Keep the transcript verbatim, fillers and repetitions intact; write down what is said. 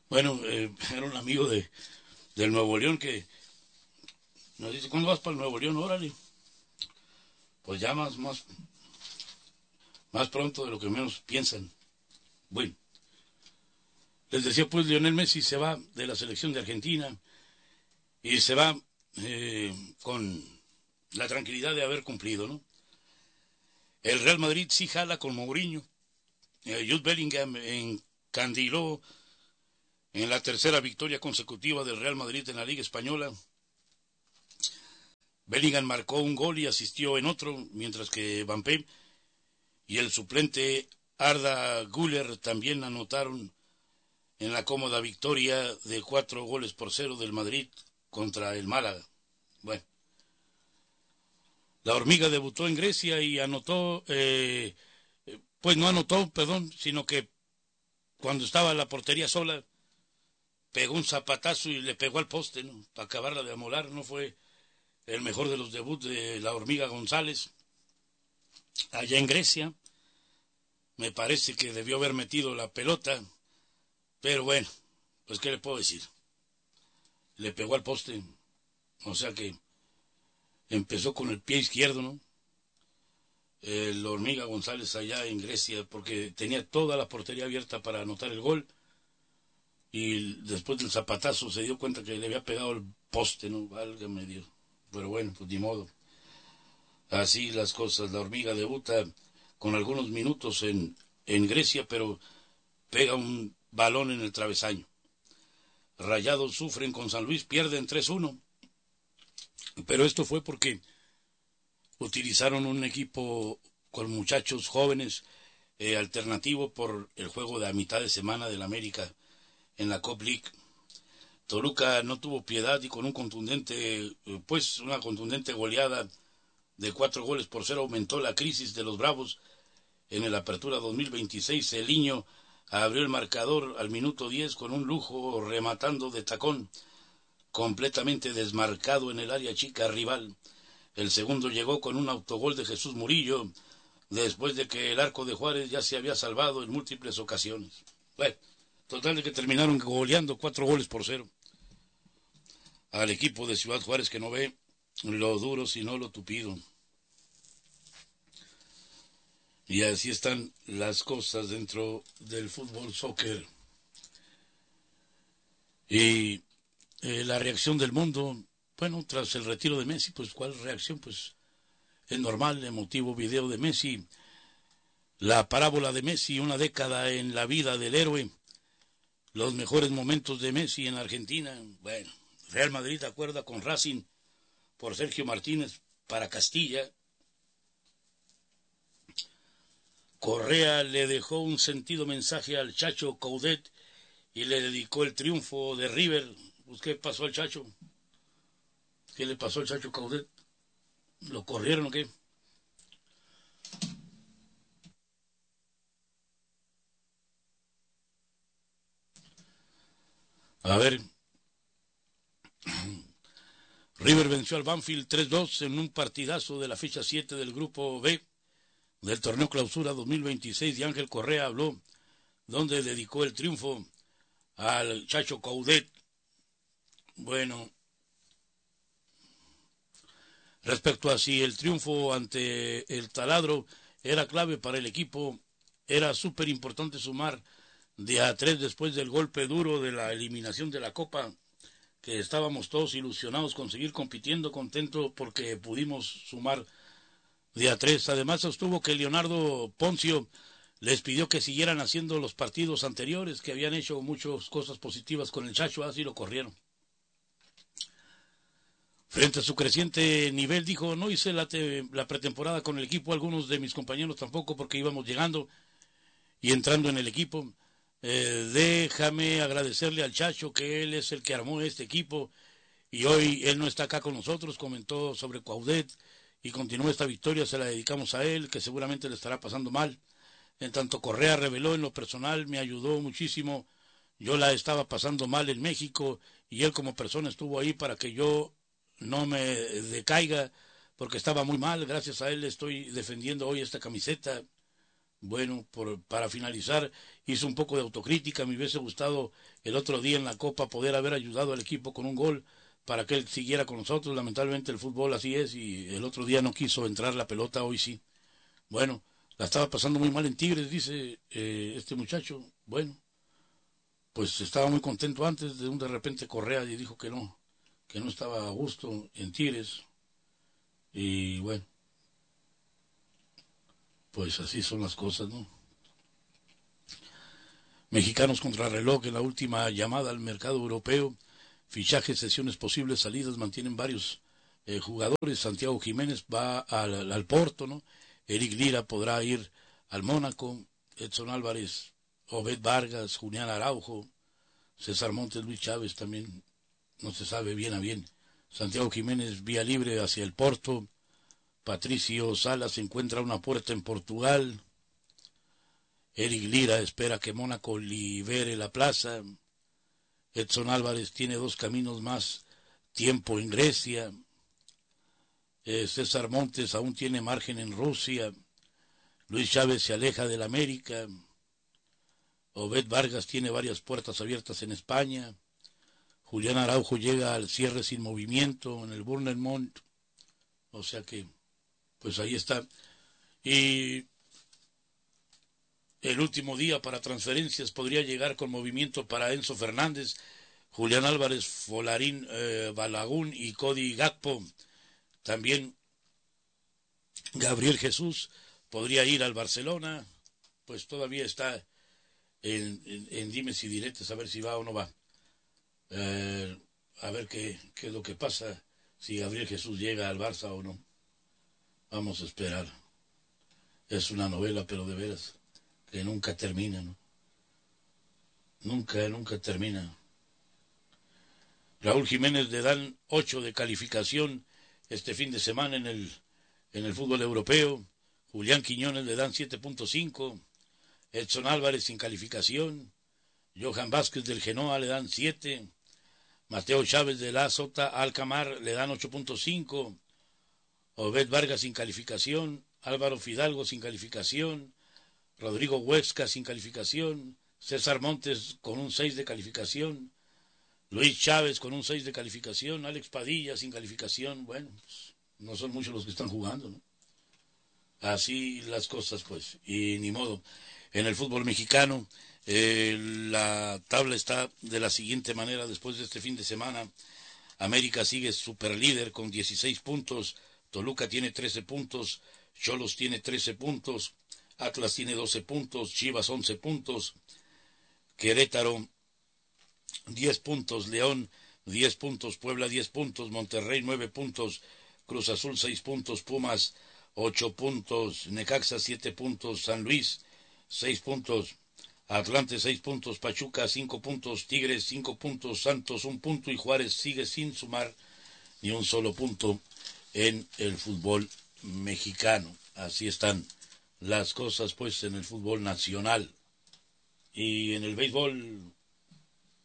Bueno, eh, era un amigo de, del Nuevo León que nos dice, ¿cuándo vas para el Nuevo León? Órale, pues ya más, más, más pronto de lo que menos piensan. Bueno, les decía pues, Lionel Messi se va de la selección de Argentina y se va eh, con la tranquilidad de haber cumplido, ¿no? El Real Madrid sí jala con Mourinho. Eh, Jude Bellingham encandiló en la tercera victoria consecutiva del Real Madrid en la Liga Española. Bellingham marcó un gol y asistió en otro, mientras que Mbappé y el suplente Arda Güler también anotaron en la cómoda victoria de cuatro goles por cero del Madrid contra el Málaga. Bueno, la hormiga debutó en Grecia y anotó, eh, pues no anotó, perdón, sino que cuando estaba la portería sola, pegó un zapatazo y le pegó al poste, ¿no? Para acabarla de amolar. No fue el mejor de los debuts de la hormiga González allá en Grecia. Me parece que debió haber metido la pelota, pero bueno, pues qué le puedo decir. Le pegó al poste, o sea que empezó con el pie izquierdo, ¿no? El hormiga González allá en Grecia, porque tenía toda la portería abierta para anotar el gol, y después del zapatazo se dio cuenta que le había pegado el poste, ¿no? Válgame Dios. Pero bueno, pues ni modo. Así las cosas. La hormiga debuta con algunos minutos en, en Grecia, pero pega un balón en el travesaño. Rayados sufren con San Luis, pierden tres uno. Pero esto fue porque utilizaron un equipo con muchachos jóvenes eh, alternativo por el juego de a mitad de semana del América en la Cup League. Toluca no tuvo piedad y con un contundente, eh, pues una contundente goleada de cuatro goles por cero aumentó la crisis de los Bravos. En el Apertura dos mil veintiséis, Celiño abrió el marcador al minuto diez con un lujo rematando de tacón, completamente desmarcado en el área chica rival. El segundo llegó con un autogol de Jesús Murillo, después de que el arco de Juárez ya se había salvado en múltiples ocasiones. Bueno, total de que terminaron goleando cuatro goles por cero al equipo de Ciudad Juárez, que no ve lo duro sino lo tupido. Y así están las cosas dentro del fútbol soccer. Y eh, la reacción del mundo, bueno, tras el retiro de Messi, pues ¿cuál reacción? Pues es normal, emotivo video de Messi, la parábola de Messi, una década en la vida del héroe, los mejores momentos de Messi en Argentina. Bueno, Real Madrid acuerda con Racing por Sergio Martínez para Castilla. Correa le dejó un sentido mensaje al Chacho Coudet y le dedicó el triunfo de River. Pues, ¿qué pasó al Chacho? ¿Qué le pasó al Chacho Coudet? ¿Lo corrieron o qué? A ver, River venció al Banfield tres dos en un partidazo de la fecha siete del Grupo B del Torneo Clausura dos mil veintiséis, y Ángel Correa habló, donde dedicó el triunfo al Chacho Coudet. Bueno, respecto a si el triunfo ante el Taladro era clave para el equipo, era súper importante sumar de a tres después del golpe duro de la eliminación de la Copa, que estábamos todos ilusionados con seguir compitiendo, contento porque pudimos sumar de a tres. Además sostuvo que Leonardo Poncio les pidió que siguieran haciendo los partidos anteriores, que habían hecho muchas cosas positivas con el Chacho, así lo corrieron. Frente a su creciente nivel, dijo, no hice la, te, la pretemporada con el equipo, algunos de mis compañeros tampoco, porque íbamos llegando y entrando en el equipo. Eh, déjame agradecerle al Chacho, que él es el que armó este equipo, y hoy él no está acá con nosotros. Comentó sobre Coudet y continuó: esta victoria se la dedicamos a él, que seguramente le estará pasando mal. En tanto, Correa reveló: en lo personal me ayudó muchísimo, yo la estaba pasando mal en México y él como persona estuvo ahí para que yo no me decaiga, porque estaba muy mal. Gracias a él estoy defendiendo hoy esta camiseta. Bueno, por, para finalizar, hizo un poco de autocrítica. Me hubiese gustado el otro día en la Copa poder haber ayudado al equipo con un gol para que él siguiera con nosotros. Lamentablemente el fútbol así es y el otro día no quiso entrar la pelota, hoy sí. Bueno, la estaba pasando muy mal en Tigres, dice eh, este muchacho. Bueno, pues estaba muy contento antes, de un de repente Correa y dijo que no, que no estaba a gusto en Tigres. Y bueno, pues así son las cosas, ¿no? Mexicanos contra reloj en la última llamada al mercado europeo. Fichajes, sesiones posibles, salidas, mantienen varios eh, jugadores. Santiago Jiménez va al, al Porto, ¿no? Eric Lira podrá ir al Mónaco. Edson Álvarez, Obed Vargas, Julián Araujo, César Montes, Luis Chávez también no se sabe bien a bien. Santiago Jiménez vía libre hacia el Porto. Patricio Salas encuentra una puerta en Portugal. Eric Lira espera que Mónaco libere la plaza. Edson Álvarez tiene dos caminos más, tiempo en Grecia. Eh, César Montes aún tiene margen en Rusia. Luis Chávez se aleja del América. Obed Vargas tiene varias puertas abiertas en España. Julián Araujo llega al cierre sin movimiento en el Bournemouth. O sea que, pues ahí está. Y el último día para transferencias podría llegar con movimiento para Enzo Fernández, Julián Álvarez, Folarín eh, Balaguón y Cody Gakpo. También Gabriel Jesús podría ir al Barcelona, pues todavía está en, en, en dimes y diretes a ver si va o no va. Eh, a ver qué, qué es lo que pasa, si Gabriel Jesús llega al Barça o no. Vamos a esperar. Es una novela, pero de veras, que nunca termina, ¿no? Nunca, nunca termina. Raúl Jiménez le dan ocho de calificación este fin de semana en el, en el fútbol europeo. Julián Quiñones le dan siete punto cinco. Edson Álvarez sin calificación. Johan Vázquez del Genoa le dan siete. Mateo Chávez de la Sota Alcamar le dan ocho punto cinco. Obed Vargas sin calificación. Álvaro Fidalgo sin calificación. Rodrigo Huesca sin calificación. César Montes con un seis de calificación. Luis Chávez con un seis de calificación. Alex Padilla sin calificación. Bueno, pues, no son muchos los que están jugando, ¿no? Así las cosas, pues, y ni modo. En el fútbol mexicano, eh, la tabla está de la siguiente manera después de este fin de semana. América sigue superlíder con dieciséis puntos. Toluca tiene trece puntos. Xolos tiene trece puntos. Atlas tiene doce puntos. Chivas once puntos. Querétaro diez puntos. León diez puntos. Puebla diez puntos. Monterrey nueve puntos. Cruz Azul seis puntos. Pumas ocho puntos. Necaxa siete puntos. San Luis seis puntos. Atlante seis puntos. Pachuca cinco puntos. Tigres cinco puntos. Santos un punto. Y Juárez sigue sin sumar ni un solo punto en el fútbol mexicano. Así están las cosas, pues, en el fútbol nacional. Y en el béisbol